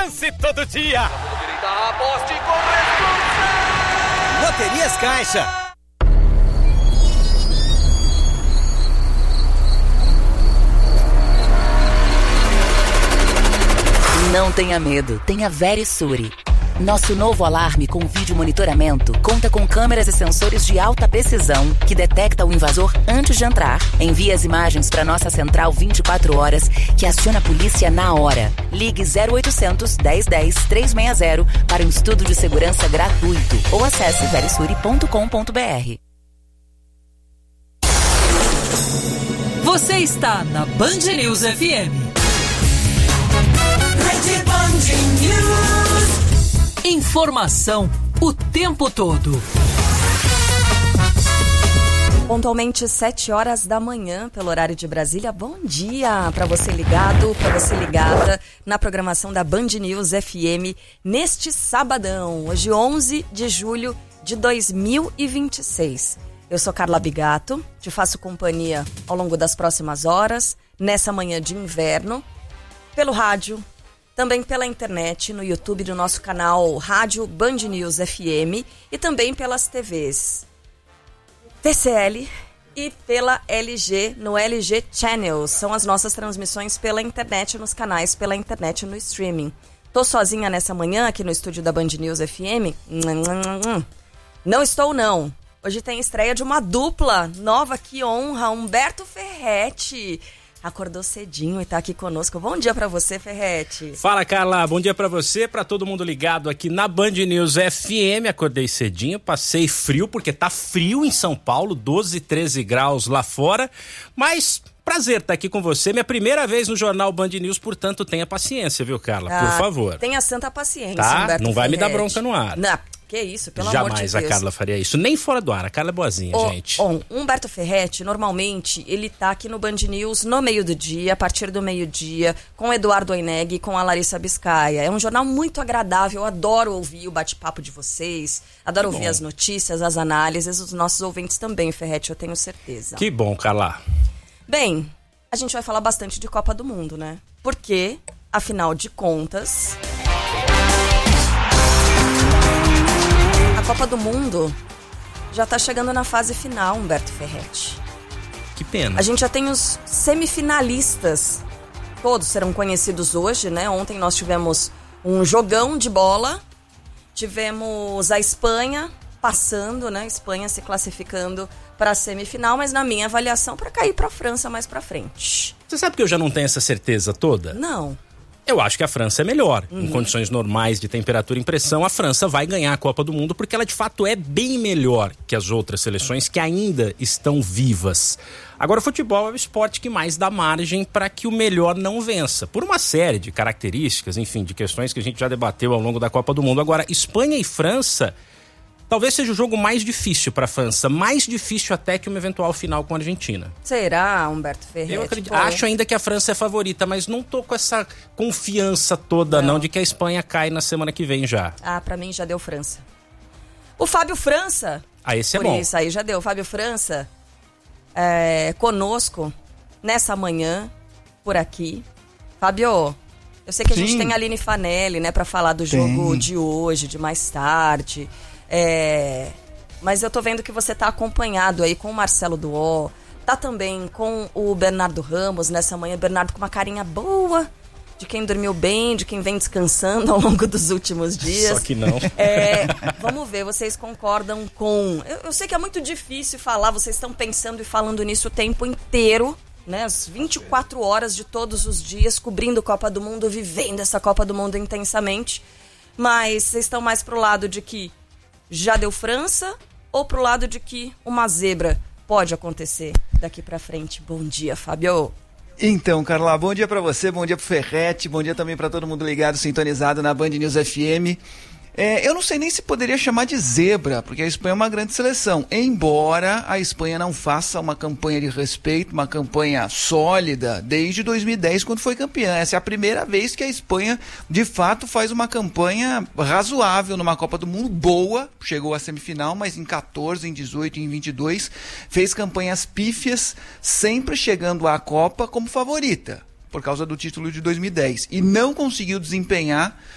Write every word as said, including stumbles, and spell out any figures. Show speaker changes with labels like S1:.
S1: lance todo dia.
S2: Direita, poste, corre,
S1: Loterias Caixa.
S3: Não tenha medo, tenha Verisure. Nosso novo alarme com vídeo monitoramento conta com câmeras e sensores de alta precisão que detecta o invasor antes de entrar. Envia as imagens para nossa central vinte e quatro horas, que aciona a polícia na hora. Ligue zero oitocentos, dez dez, trezentos e sessenta para um estudo de segurança gratuito ou acesse verisure ponto com ponto br.
S4: Você está na Band News F M.
S5: Rede Band News.
S4: Informação o tempo todo.
S6: Pontualmente sete horas da manhã, pelo horário de Brasília. Bom dia para você ligado, para você ligada na programação da Band News F M neste sabadão, hoje onze de julho de dois mil e vinte e seis. Eu sou Carla Bigato, te faço companhia ao longo das próximas horas, nessa manhã de inverno, pelo rádio, também pela internet, no YouTube do nosso canal Rádio Band News F M e também pelas T Vs T C L e pela L G, no L G Channels. São as nossas transmissões pela internet, nos canais pela internet, no streaming. Tô sozinha nessa manhã aqui no estúdio da Band News F M? Não estou, não. Hoje tem estreia de uma dupla nova, que honra, Humberto Ferretti. Acordou cedinho e tá aqui conosco. Bom dia pra você, Ferretti.
S7: Fala, Carla. Bom dia pra você, pra todo mundo ligado aqui na Band News F M. Acordei cedinho, passei frio, porque tá frio em São Paulo, doze, treze graus lá fora. Mas prazer estar aqui com você. Minha primeira vez no Jornal Band News, portanto, tenha paciência, viu, Carla?
S6: Ah,
S7: Por favor.
S6: Tenha santa paciência,
S7: tá?
S6: Humberto
S7: Não vai
S6: Ferretti.
S7: me dar bronca no ar.
S6: Não. Que isso, pelo amor de Deus.
S7: Jamais a Carla faria isso, nem fora do ar. A Carla é boazinha,
S6: o,
S7: gente.
S6: Bom, Humberto Ferretti, normalmente, ele tá aqui no Band News no meio do dia, a partir do meio-dia, com o Eduardo Oineg e com a Larissa Biscaia. É um jornal muito agradável, eu adoro ouvir o bate-papo de vocês, adoro
S7: Que
S6: ouvir
S7: bom.
S6: as notícias, as análises, os nossos ouvintes também, Ferretti, eu tenho certeza.
S7: Que bom, Carla.
S6: Bem, a gente vai falar bastante de Copa do Mundo, né? Porque, afinal de contas, a Copa do Mundo já tá chegando na fase final, Humberto Ferretti.
S7: Que pena.
S6: A gente já tem os semifinalistas. Todos serão conhecidos hoje, né? Ontem nós tivemos um jogão de bola. Tivemos a Espanha passando, né? Espanha se classificando para a semifinal, mas na minha avaliação, para cair para a França mais para frente.
S7: Você sabe que eu já não tenho essa certeza toda?
S6: Não.
S7: Eu acho que a França é melhor.
S6: Uhum.
S7: Em condições normais de temperatura e pressão, a França vai ganhar a Copa do Mundo porque ela de fato é bem melhor que as outras seleções que ainda estão vivas. Agora, o futebol é o esporte que mais dá margem para que o melhor não vença, por uma série de características, enfim, de questões que a gente já debateu ao longo da Copa do Mundo. Agora, Espanha e França talvez seja o jogo mais difícil para a França, mais difícil até que uma eventual final com a Argentina.
S6: Será, Humberto Ferretti?
S7: Eu acredito,
S6: Pô.
S7: acho ainda que a França é favorita, mas não tô com essa confiança toda não. não de que a Espanha cai na semana que vem já.
S6: Ah, pra mim já deu França. O Fábio França.
S7: Ah, esse é
S6: por
S7: bom.
S6: Isso aí já deu. Fábio França é, conosco nessa manhã por aqui. Fábio, eu sei que a
S8: Sim.
S6: gente tem a Aline Fanelli, né, pra falar do
S8: Tem.
S6: jogo de hoje, de mais tarde. É, mas eu tô vendo que você tá acompanhado aí com o Marcelo Duó, tá também com o Bernardo Ramos nessa manhã. Bernardo com uma carinha boa, de quem dormiu bem, de quem vem descansando ao longo dos últimos dias.
S7: Só que não.
S6: É, vamos ver, vocês concordam com... Eu, eu sei que é muito difícil falar, vocês estão pensando e falando nisso o tempo inteiro, né? As vinte e quatro horas de todos os dias, cobrindo Copa do Mundo, vivendo essa Copa do Mundo intensamente. Mas vocês estão mais pro lado de que já deu França ou pro lado de que uma zebra pode acontecer daqui pra frente? Bom dia, Fábio.
S8: Então, Carla, bom dia pra você, bom dia pro Ferretti, bom dia também pra todo mundo ligado, sintonizado na Band News F M. É, eu não sei nem se poderia chamar de zebra, porque a Espanha é uma grande seleção, embora a Espanha não faça uma campanha de respeito, uma campanha sólida desde dois mil e dez, quando foi campeã. Essa é a primeira vez que a Espanha, de fato, faz uma campanha razoável numa Copa do Mundo, boa, chegou à semifinal, mas em quatorze, em dezoito e em vinte e dois, fez campanhas pífias, sempre chegando à Copa como favorita, por causa do título de dois mil e dez, e não conseguiu desempenhar